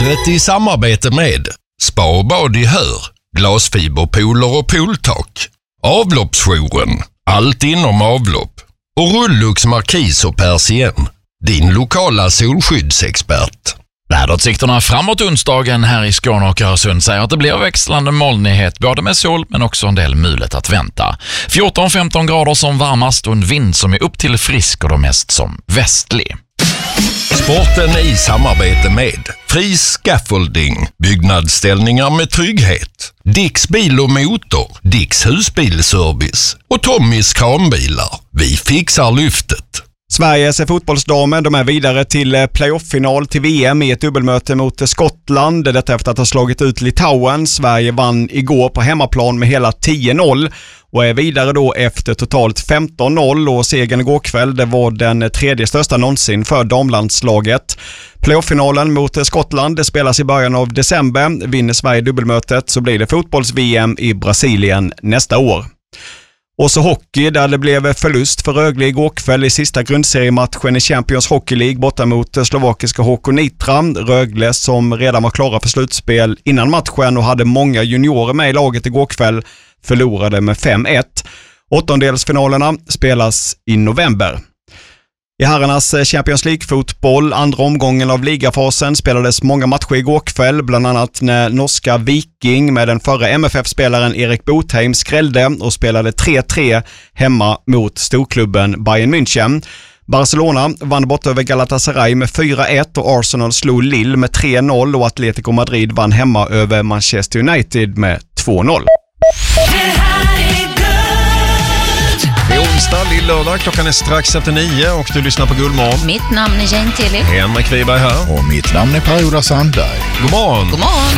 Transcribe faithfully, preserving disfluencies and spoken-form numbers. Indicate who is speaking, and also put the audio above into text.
Speaker 1: Vädret i samarbete med Spa och bad i Hör, glasfiberpooler och pooltak. Avloppsjouren, allt inom avlopp. Och Rullux Markis och Persien, din lokala solskyddsexpert.
Speaker 2: Väderutsikterna framåt onsdagen här i Skåne och Öresund säger att det blir växlande molnighet både med sol men också en del mulet att vänta. fjorton femton grader som varmast och en vind som är upp till frisk och då mest som västlig.
Speaker 1: Sporten i samarbete med Fri Scaffolding, byggnadsställningar med trygghet. Dicks bil och motor, Dicks husbilservice och Tommys kranbilar. Vi fixar lyftet.
Speaker 3: Sveriges fotbollsdamer, de är vidare till playoff-final till V M i ett dubbelmöte mot Skottland. Detta efter att ha slagit ut Litauen. Sverige vann igår på hemmaplan med hela tio noll och är vidare då efter totalt femton noll, och segern igår kväll det var den tredje största någonsin för damlandslaget. Playoff-finalen mot Skottland det spelas i början av december. Vinner Sverige dubbelmötet så blir det fotbolls-V M i Brasilien nästa år. Och så hockey där det blev förlust för Rögle igår kväll i sista grundseriematchen i Champions Hockey League borta mot slovakiska H K Nitra. Rögle som redan var klara för slutspel innan matchen och hade många juniorer med i laget igår kväll förlorade med fem ett. Åttondelsfinalerna spelas i november. I herrarnas Champions League-fotboll, andra omgången av ligafasen, spelades många matcher igår kväll, bland annat när norska Viking med den förra M F F-spelaren Erik Botheim skrällde och spelade tre tre hemma mot storklubben Bayern München. Barcelona vann bort över Galatasaray med fyra ett och Arsenal slog Lille med tre noll och Atletico Madrid vann hemma över Manchester United med två noll.
Speaker 4: Det är onsdag, lill-lördag, klockan är strax efter nio och du lyssnar på Guldmorgon.
Speaker 5: Mitt namn är Jane Tilly.
Speaker 4: Henrik Wiberg här.
Speaker 6: Och mitt namn är Per-Ola Sandberg.
Speaker 4: God morgon.
Speaker 5: God morgon.